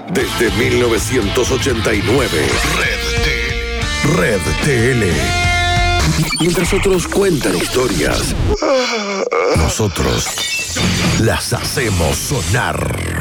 desde 1989. Red TL. Mientras otros cuentan historias, nosotros las hacemos sonar.